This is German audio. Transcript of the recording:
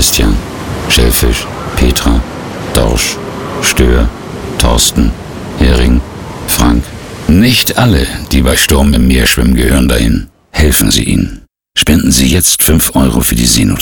Christian, Schellfisch, Petra, Dorsch, Stör, Thorsten, Hering, Frank. Nicht alle, die bei Sturm im Meer schwimmen, gehören dahin. Helfen Sie ihnen. Spenden Sie jetzt 5 € für die Seenotrettung.